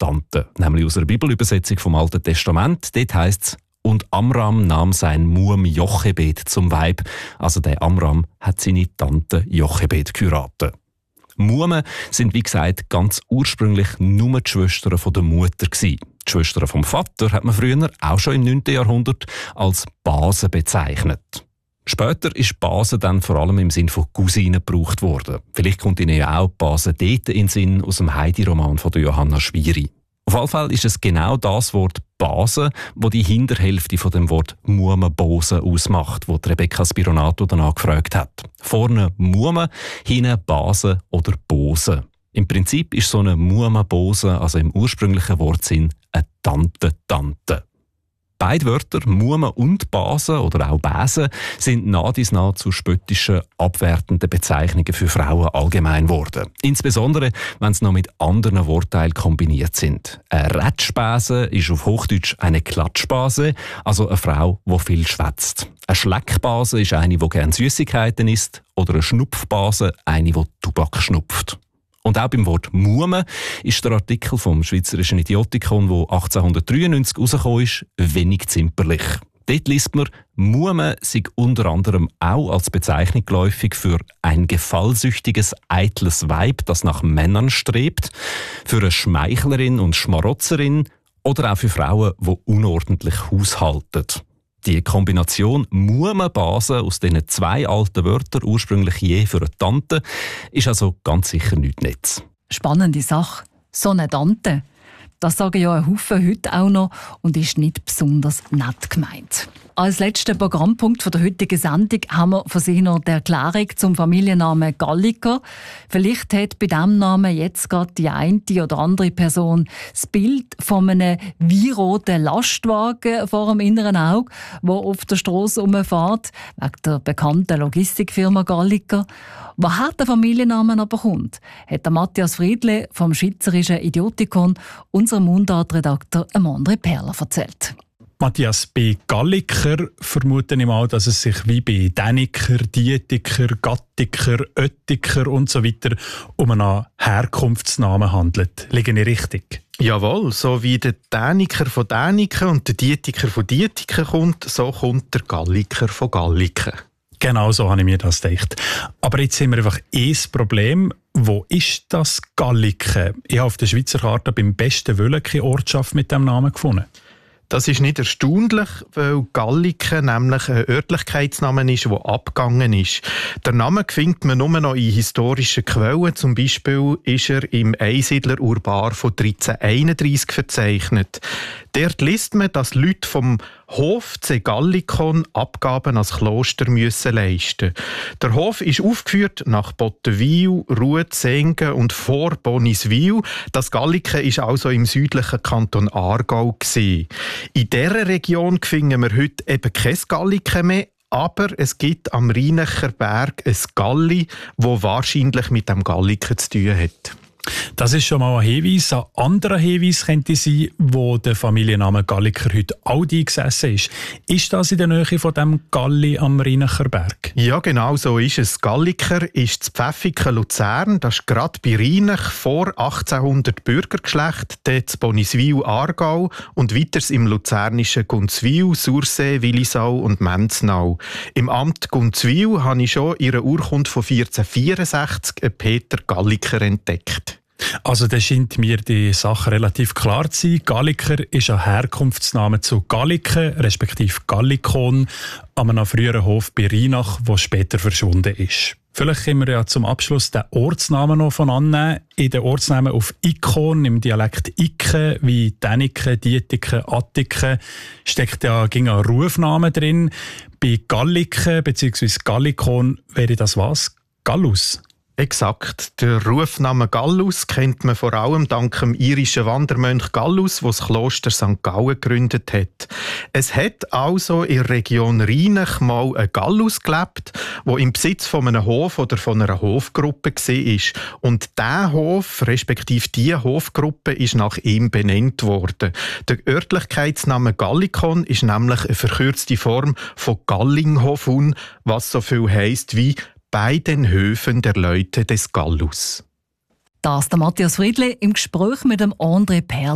Tante, nämlich aus einer Bibelübersetzung vom Alten Testament. Dort heisst es: «Und Amram nahm sein Muhm Jochebed zum Weib.» Also der Amram hat seine Tante Jochebed geheiratet. Muhmen sind, wie gesagt, ganz ursprünglich nur die Schwestern von der Mutter gewesen. Die Schwestern vom Vater hat man früher, auch schon im 9. Jahrhundert, als Base bezeichnet. Später ist Base dann vor allem im Sinn von Cousine gebraucht worden. Vielleicht kommt Ihnen ja auch Base dort in den Sinn aus dem Heidi-Roman von Johanna Schwieri. Auf jeden Fall ist es genau das Wort Base, das die Hinterhälfte von dem Wort Mumenbose ausmacht, wo Rebecca Spironato danach gefragt hat. Vorne Mumen, hinten Base oder Bose. Im Prinzip ist so eine Mumenbose, also im ursprünglichen Wortsinn, eine Tante. Beide Wörter, Mumen und Base oder auch Bäse, sind nah zu spöttischen, abwertenden Bezeichnungen für Frauen allgemein geworden. Insbesondere, wenn sie noch mit anderen Wortteilen kombiniert sind. Eine Rätschbäse ist auf Hochdeutsch eine Klatschbase, also eine Frau, die viel schwätzt. Eine Schleckbase ist eine, die gerne Süßigkeiten isst, oder eine Schnupfbase, eine, die Tubak schnupft. Und auch beim Wort Mumen ist der Artikel vom Schweizerischen Idiotikon, der 1893 herausgekommen ist, wenig zimperlich. Dort liest man, Mumen sei unter anderem auch als Bezeichnung geläufig für ein gefallsüchtiges, eitles Weib, das nach Männern strebt, für eine Schmeichlerin und Schmarotzerin oder auch für Frauen, die unordentlich haushalten. Die Kombination Mumenbase aus diesen zwei alten Wörtern, ursprünglich je für eine Tante, ist also ganz sicher nichts Nettes. Spannende Sache. So eine Tante. Das sagen ja ein Haufen heute auch noch und ist nicht besonders nett gemeint. Als letzten Programmpunkt der heutigen Sendung haben wir für Sie noch die Erklärung zum Familiennamen Galliker. Vielleicht hat bei diesem Namen jetzt gerade die eine oder andere Person das Bild von einem weinroten Lastwagen vor dem inneren Auge, der auf der Strasse rumfährt, wegen der bekannten Logistikfirma Galliker. Woher der Familiennamen aber kommt, hat der Matthias Friedle vom Schweizerischen Idiotikon unserem Mundartredakteur André Perler erzählt. Matthias, bei Galliker vermute ich mal, dass es sich wie bei Däniker, Dietiker, Gattiker, Oettiker und so weiter um einen Herkunftsnamen handelt. Liege ich richtig? Jawohl, so wie der Däniker von Däniken und der Dietiker von Dietiken kommt, so kommt der Galliker von Galliken. Genau so habe ich mir das gedacht. Aber jetzt haben wir einfach ein Problem. Wo ist das Galliken? Ich habe auf der Schweizer Karte beim besten Willen keine Ortschaft mit diesem Namen gefunden. Das ist nicht erstaunlich, weil Galliken nämlich ein Örtlichkeitsname ist, der abgegangen ist. Der Name findet man nur noch in historischen Quellen. Zum Beispiel ist er im Einsiedler-Urbar von 1331 verzeichnet. Dort liest man, dass Leute vom Hof zu Gallikon Abgaben als Kloster müssen leisten. Der Hof ist aufgeführt nach Bottenwil, Rued, Sengen und vor Boniswil. Das Galliken ist also im südlichen Kanton Aargau gewesen. In dieser Region finden wir heute eben kein Galliken mehr, aber es gibt am Rheinacher Berg ein Galli, das wahrscheinlich mit dem Galliken zu tun hat. Das ist schon mal ein Hinweis. Ein anderer Hinweis könnte sein, wo der Familienname Galliker heute auch eingesessen ist. Ist das in der Nähe von dem Galli am Rheinacher Berg? Ja, genau so ist es. Galliker ist das Pfäffiken Luzern. Das ist gerade bei Rheinach vor 1800 Bürgergeschlecht, dort in Boniswil, Aargau und weiters im luzernischen Gunzwil, Sursee, Willisau und Menznau. Im Amt Gunzwil habe ich schon in einer Urkunde von 1464 einen Peter Galliker entdeckt. Also da scheint mir die Sache relativ klar zu sein. Galliker ist ein Herkunftsname zu Galliken, respektive Gallikon, an einem früheren Hof bei Rheinach, der später verschwunden ist. Vielleicht können wir ja zum Abschluss den Ortsnamen noch von annehmen. In den Ortsnamen auf Ikon, im Dialekt Ike, wie Däniken, Dietiken, Attiken, steckt ja ein Rufname drin. Bei Galliken bzw. Gallikon wäre das was? Gallus. Exakt. Der Rufname Gallus kennt man vor allem dank dem irischen Wandermönch Gallus, der das Kloster St. Gallen gegründet hat. Es hat also in der Region Rheinach mal ein Gallus gelebt, der im Besitz von einem Hof oder von einer Hofgruppe war. Und dieser Hof, respektive diese Hofgruppe, ist nach ihm benannt worden. Der Örtlichkeitsname Gallikon ist nämlich eine verkürzte Form von Gallinghofun, was so viel heisst wie bei den Höfen der Leute des Gallus. Das ist der Matthias Friedle im Gespräch mit dem André Perler.